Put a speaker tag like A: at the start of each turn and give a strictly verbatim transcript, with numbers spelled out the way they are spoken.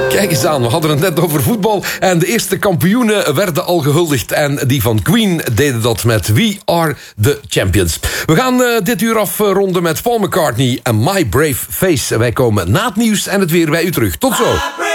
A: Kijk eens aan, we hadden het net over voetbal. En de eerste kampioenen werden al gehuldigd. En die van Queen deden dat met We Are The Champions. We gaan uh, dit uur afronden met Paul McCartney en My Brave Face. Wij komen na het nieuws en het weer bij u terug. Tot zo.